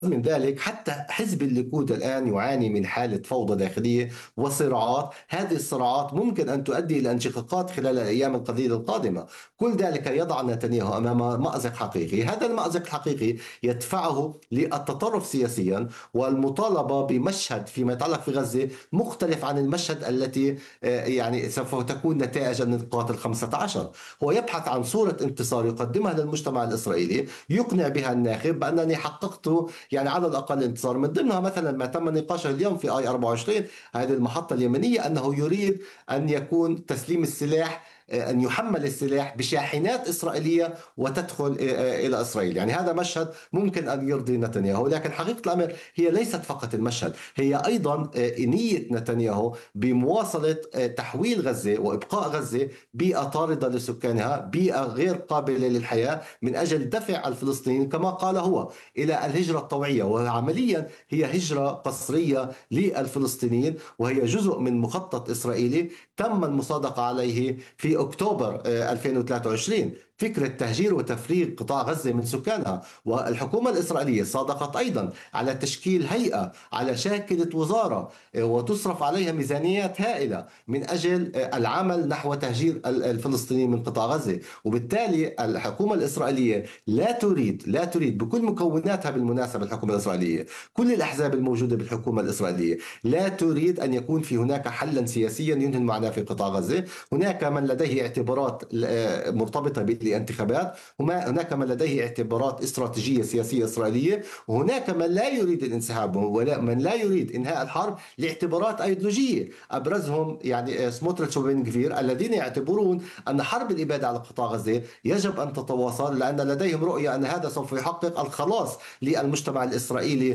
من ذلك حتى حزب الليكود الآن يعاني من حالة فوضى داخلية وصراعات. هذه الصراعات ممكن أن تؤدي إلى انشقاقات خلال الأيام القليلة القادمة. كل ذلك يضع نتنياهو أمام مأزق حقيقي. هذا المأزق الحقيقي يدفعه للتطرف سياسيا والمطالبة بمشهد فيما يتعلق في غزة مختلف عن المشهد التي يعني سوف تكون نتائج النقاط الخمسة عشر. هو يبحث عن صورة انتصار يقدمها للمجتمع الإسرائيلي، يقنع بها الناخب بأنني حققت يعني على الأقل انتصار. من ضمنها مثلا ما تم نقاشه اليوم في آي 24، هذه المحطة اليمنية، أنه يريد أن يكون تسليم السلاح، أن يحمل السلاح بشاحنات إسرائيلية وتدخل إلى إسرائيل. يعني هذا مشهد ممكن أن يرضي نتنياهو، لكن حقيقة الأمر هي ليست فقط المشهد، هي أيضا نية نتنياهو بمواصلة تحويل غزة وإبقاء غزة بيئة طاردة لسكانها، بيئة غير قابلة للحياة، من أجل دفع الفلسطينيين كما قال هو إلى الهجرة الطوعية. وعمليا هي هجرة قسرية للفلسطينيين، وهي جزء من مخطط إسرائيلي تم المصادقة عليه في أكتوبر 2023، فكرة تهجير وتفريغ قطاع غزة من سكانها. والحكومة الإسرائيلية صادقت أيضا على تشكيل هيئة على شاكلة وزارة وتصرف عليها ميزانيات هائلة من أجل العمل نحو تهجير الفلسطينيين من قطاع غزة. وبالتالي الحكومة الإسرائيلية لا تريد بكل مكوناتها، بالمناسبة الحكومة الإسرائيلية كل الأحزاب الموجودة بالحكومة الإسرائيلية لا تريد أن يكون في هناك حلا سياسيا ينهي المعاناة في قطاع غزة. هناك من لديه اعتبارات مرتبطة بالانتخابات، هناك من لديه اعتبارات استراتيجية سياسية إسرائيلية، وهناك من لا يريد الانسحاب، ومن لا يريد إنهاء الحرب لاعتبارات أيديولوجية. أبرزهم يعني سموتريتش وبن غفير، الذين يعتبرون أن حرب الإبادة على قطاع غزة يجب أن تتواصل، لأن لديهم رؤية أن هذا سوف يحقق الخلاص للمجتمع الإسرائيلي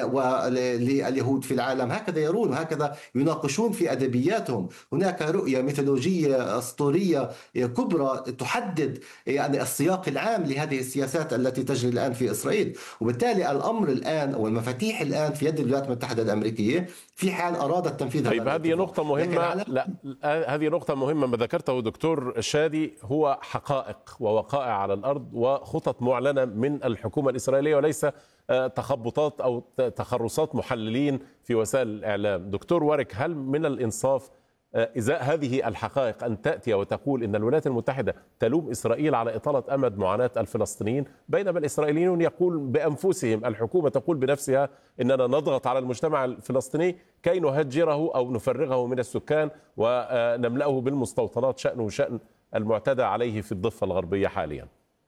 ولليهود في العالم. هكذا يرون وهكذا يناقشون في أدبياتهم. هناك رؤية ميثولوجية أسطورية كبرى تحدد يعني السياق العام لهذه السياسات التي تجري الآن في إسرائيل. وبالتالي الأمر الآن والمفاتيح الآن في يد الولايات المتحدة الأمريكية في حال أرادت تنفيذ هذا طيب، هذه الاتفاق. نقطة لكن مهمة. على لا، هذه نقطة مهمة. ما ذكرته دكتور شادي هو حقائق ووقائع على الأرض وخطط معلنة من الحكومة الإسرائيلية، وليس تخبطات أو تخرصات محللين في وسائل الإعلام. دكتور وارك، هل من الإنصاف إزاء هذه الحقائق أن تأتي وتقول إن الولايات المتحدة تلوم إسرائيل على إطالة أمد معاناة الفلسطينيين، بينما الإسرائيليون يقول بأنفسهم، الحكومة تقول بنفسها إننا نضغط على المجتمع الفلسطيني كي نهجره أو نفرغه من السكان ونملأه بالمستوطنات، شأنه شأن المعتدى عليه في الضفة الغربية حاليا؟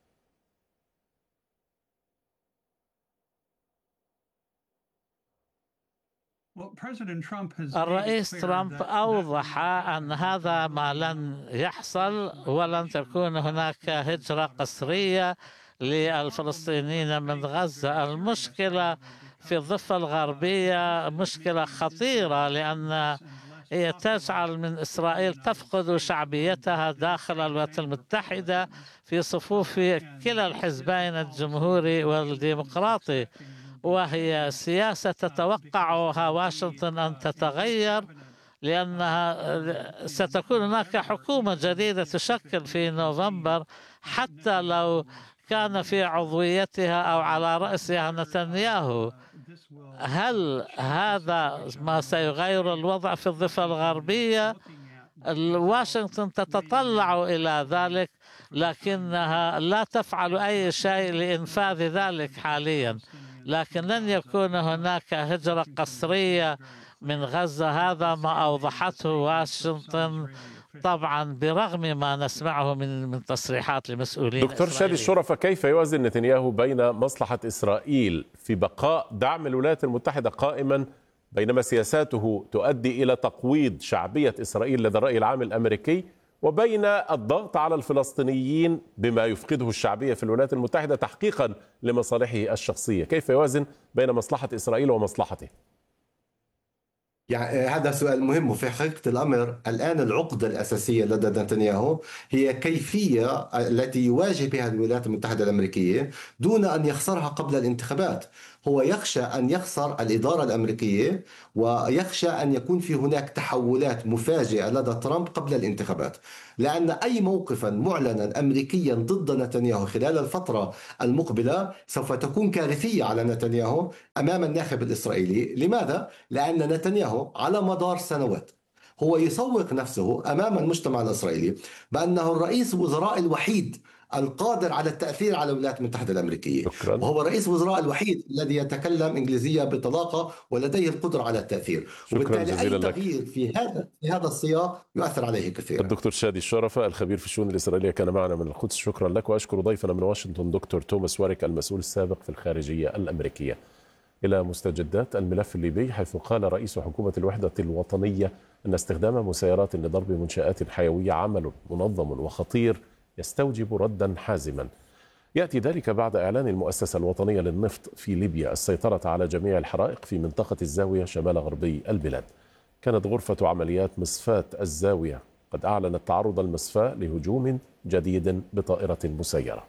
الرئيس ترامب أوضح أن هذا ما لن يحصل، ولن تكون هناك هجرة قسرية للفلسطينيين من غزة. المشكلة في الضفة الغربية مشكلة خطيرة، لأن هي تجعل من إسرائيل تفقد شعبيتها داخل الولايات المتحدة في صفوف كلا الحزبين الجمهوري والديمقراطي، وهي سياسة تتوقعها واشنطن أن تتغير، لأنها ستكون هناك حكومة جديدة تشكل في نوفمبر، حتى لو كان في عضويتها أو على رأسها نتنياهو. هل هذا ما سيغير الوضع في الضفة الغربية؟ واشنطن تتطلع إلى ذلك، لكنها لا تفعل أي شيء لإنفاذ ذلك حاليا. لكن لن يكون هناك هجرة قسرية من غزة، هذا ما أوضحته واشنطن، طبعا برغم ما نسمعه من تصريحات لمسؤولين دكتور شادي الشرفة، كيف يوازن نتنياهو بين مصلحة إسرائيل في بقاء دعم الولايات المتحدة قائما، بينما سياساته تؤدي إلى تقويض شعبية إسرائيل لدى الرأي العام الأمريكي، وبين الضغط على الفلسطينيين بما يفقده الشعبية في الولايات المتحدة تحقيقا لمصالحه الشخصية؟ كيف يوازن بين مصلحة إسرائيل ومصلحته؟ يعني هذا سؤال مهم. وفي حقيقة الأمر الآن العقدة الأساسية لدى نتنياهو هي كيفية التي يواجه بها الولايات المتحدة الأمريكية دون أن يخسرها قبل الانتخابات. هو يخشى أن يخسر الإدارة الأمريكية، ويخشى أن يكون في هناك تحولات مفاجئة لدى ترامب قبل الانتخابات، لأن أي موقفا معلنا أمريكيا ضد نتنياهو خلال الفترة المقبلة سوف تكون كارثية على نتنياهو أمام الناخب الإسرائيلي. لماذا؟ لأن نتنياهو على مدار سنوات هو يسوق نفسه أمام المجتمع الإسرائيلي بأنه الرئيس الوزراء الوحيد القادر على التأثير على الولايات المتحدة الأمريكية، شكرا. وهو رئيس الوزراء الوحيد الذي يتكلم إنجليزية بطلاقة ولديه القدرة على التأثير، وبالتالي أي تغيير في هذا السياق يؤثر عليه كثيرا. الدكتور شادي الشرفة الخبير في الشؤون الإسرائيلية كان معنا من القدس، شكرا لك. وأشكر ضيفنا من واشنطن دكتور توماس واريك المسؤول السابق في الخارجية الأمريكية. إلى مستجدات الملف الليبي، حيث قال رئيس حكومة الوحدة الوطنية أن استخدام مسيرات لضرب منشآت حيوية عمل منظم وخطير يستوجب ردا حازما. يأتي ذلك بعد إعلان المؤسسة الوطنية للنفط في ليبيا السيطرة على جميع الحرائق في منطقة الزاوية شمال غربي البلاد. كانت غرفة عمليات مصفاة الزاوية قد أعلنت تعرض المصفاة لهجوم جديد بطائرة مسيرة.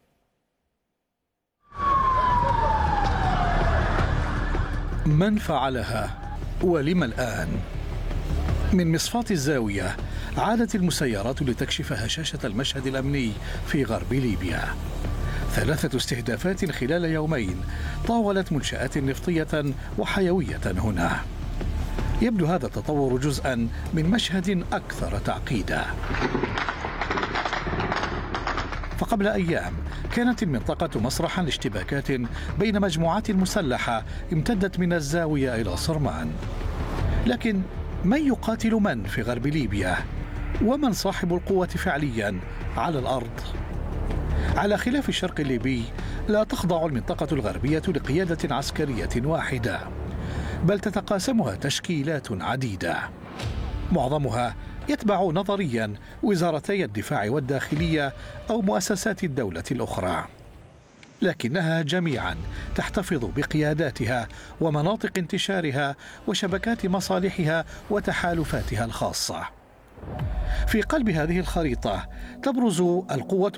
من فعلها ولم الآن؟ من مصفاة الزاوية عادت المسيرات لتكشف هشاشة المشهد الأمني في غرب ليبيا. 3 استهدافات خلال يومين طاولت منشآت نفطية وحيوية هنا. يبدو هذا التطور جزءا من مشهد أكثر تعقيدا. فقبل أيام كانت المنطقة مسرحا لاشتباكات بين مجموعات مسلحة امتدت من الزاوية إلى صرمان. لكن من يقاتل من في غرب ليبيا؟ ومن صاحب القوة فعليا على الأرض؟ على خلاف الشرق الليبي، لا تخضع المنطقة الغربية لقيادة عسكرية واحدة، بل تتقاسمها تشكيلات عديدة، معظمها يتبع نظريا وزارتي الدفاع والداخلية أو مؤسسات الدولة الأخرى، لكنها جميعا تحتفظ بقياداتها ومناطق انتشارها وشبكات مصالحها وتحالفاتها الخاصة. في قلب هذه الخريطة تبرز القوة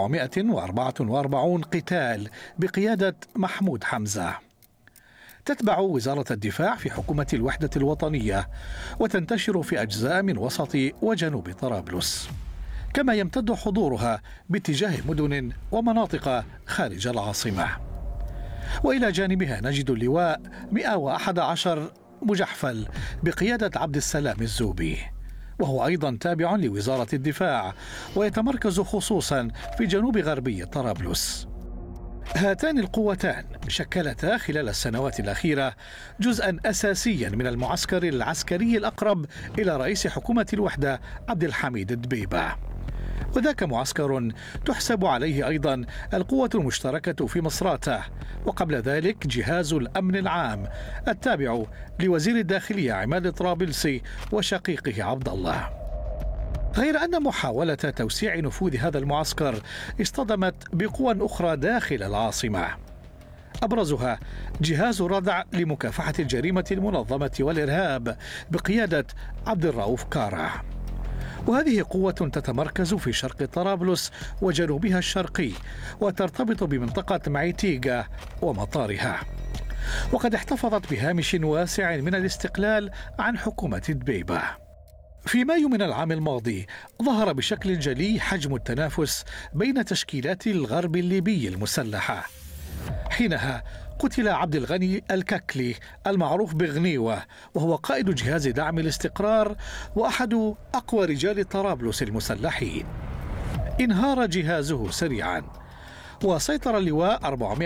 444 قتال بقيادة محمود حمزة، تتبع وزارة الدفاع في حكومة الوحدة الوطنية وتنتشر في أجزاء من وسط وجنوب طرابلس، كما يمتد حضورها باتجاه مدن ومناطق خارج العاصمة. وإلى جانبها نجد اللواء 111 مجحفل بقيادة عبد السلام الزوبي، وهو أيضا تابع لوزارة الدفاع ويتمركز خصوصا في جنوب غربي طرابلس. هاتان القوتان شكلتا خلال السنوات الأخيرة جزءا أساسيا من المعسكر العسكري الأقرب إلى رئيس حكومة الوحدة عبد الحميد الدبيبة، وذاك معسكر تحسب عليه أيضا القوة المشتركة في مصراتة، وقبل ذلك جهاز الأمن العام التابع لوزير الداخلية عماد طرابلسي وشقيقه عبد الله. غير أن محاولة توسيع نفوذ هذا المعسكر اصطدمت بقوى أخرى داخل العاصمة، أبرزها جهاز ردع لمكافحة الجريمة المنظمة والإرهاب بقيادة عبد الرؤوف كارع، وهذه قوة تتمركز في شرق طرابلس وجنوبها الشرقي وترتبط بمنطقة معيتيغا ومطارها، وقد احتفظت بهامش واسع من الاستقلال عن حكومة دبيبة. في مايو من العام الماضي ظهر بشكل جلي حجم التنافس بين تشكيلات الغرب الليبي المسلحة. حينها قتل عبد الغني الككلي المعروف بغنيوة، وهو قائد جهاز دعم الاستقرار وأحد أقوى رجال طرابلس المسلحين. انهار جهازه سريعا، وسيطر اللواء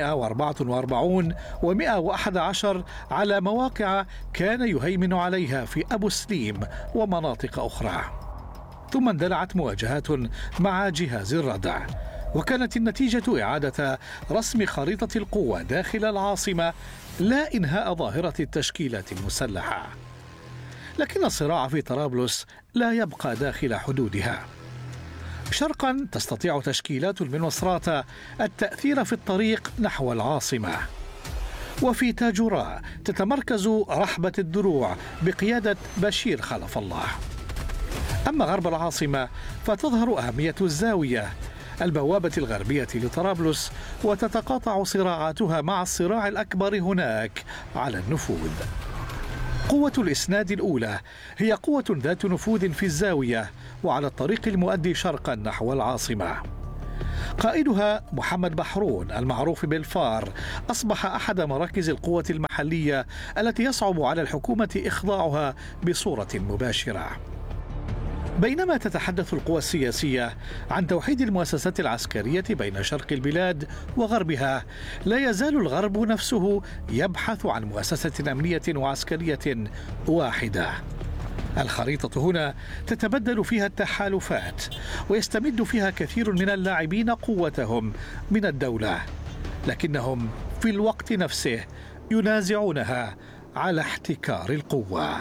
444 و111 على مواقع كان يهيمن عليها في أبو سليم ومناطق أخرى. ثم اندلعت مواجهات مع جهاز الردع، وكانت النتيجة إعادة رسم خريطة القوة داخل العاصمة، لا إنهاء ظاهرة التشكيلات المسلحة. لكن الصراع في طرابلس لا يبقى داخل حدودها. شرقا تستطيع تشكيلات المنصرات التأثير في الطريق نحو العاصمة، وفي تاجوراء تتمركز رحبة الدروع بقيادة بشير خلف الله. أما غرب العاصمة فتظهر أهمية الزاوية البوابة الغربية لطرابلس، وتتقاطع صراعاتها مع الصراع الأكبر هناك على النفوذ. قوة الإسناد الأولى هي قوة ذات نفوذ في الزاوية وعلى الطريق المؤدي شرقا نحو العاصمة. قائدها محمد بحرون المعروف بالفار أصبح أحد مراكز القوة المحلية التي يصعب على الحكومة إخضاعها بصورة مباشرة. بينما تتحدث القوى السياسية عن توحيد المؤسسات العسكرية بين شرق البلاد وغربها، لا يزال الغرب نفسه يبحث عن مؤسسة أمنية وعسكرية واحدة. الخريطة هنا تتبدل فيها التحالفات، ويستمد فيها كثير من اللاعبين قوتهم من الدولة، لكنهم في الوقت نفسه ينازعونها على احتكار القوة.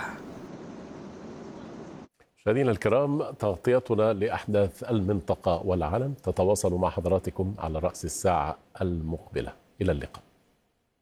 مشاهدينا الكرام، تغطيتنا لأحداث المنطقة والعالم تتواصل مع حضراتكم على رأس الساعة المقبلة. إلى اللقاء.